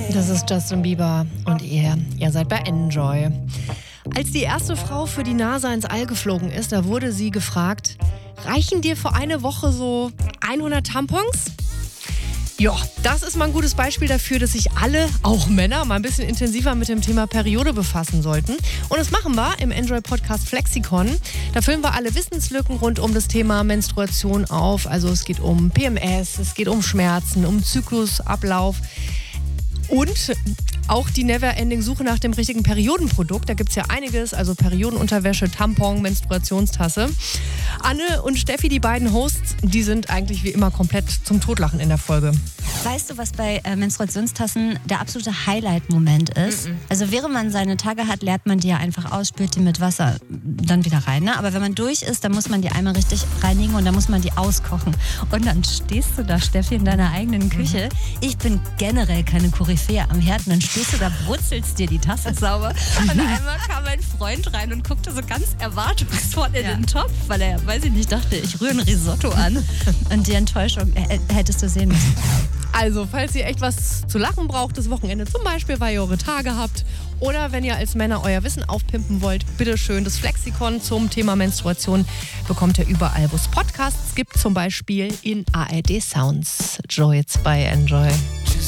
Das ist Justin Bieber und ihr seid bei Enjoy. Als die erste Frau für die NASA ins All geflogen ist, da wurde sie gefragt, reichen dir für eine Woche so 100 Tampons? Ja, das ist mal ein gutes Beispiel dafür, dass sich alle, auch Männer, mal ein bisschen intensiver mit dem Thema Periode befassen sollten. Und das machen wir im Enjoy-Podcast Flexikon. Da füllen wir alle Wissenslücken rund um das Thema Menstruation auf. Also es geht um PMS, es geht um Schmerzen, um Zyklusablauf. Und auch die Never-Ending-Suche nach dem richtigen Periodenprodukt. Da gibt es ja einiges, also Periodenunterwäsche, Tampon, Menstruationstasse. Anne und Steffi, die beiden Hosts, die sind eigentlich wie immer komplett zum Totlachen in der Folge. Weißt du, was bei Menstruationstassen der absolute Highlight-Moment ist? Also während man seine Tage hat, leert man die ja einfach aus, spült die mit Wasser dann wieder rein. Ne? Aber wenn man durch ist, dann muss man die einmal richtig reinigen und dann muss man die auskochen. Und dann stehst du da, Steffi, in deiner eigenen Küche. Ich bin generell keine Koryphäe am Herd. Und dann stehst du da, brutzelst dir die Tasse sauber. Und einmal kam mein Freund rein und guckte so ganz erwartungsvoll in den Topf, weil er, weiß ich nicht, dachte, ich rühre ein Risotto an. Und die Enttäuschung hättest du sehen müssen. Also, falls ihr echt was zu lachen braucht, das Wochenende zum Beispiel, weil ihr eure Tage habt, oder wenn ihr als Männer euer Wissen aufpimpen wollt, bitteschön, das Flexikon zum Thema Menstruation bekommt ihr überall, wo es Podcasts gibt, zum Beispiel in ARD Sounds. Joy, jetzt bei Enjoy.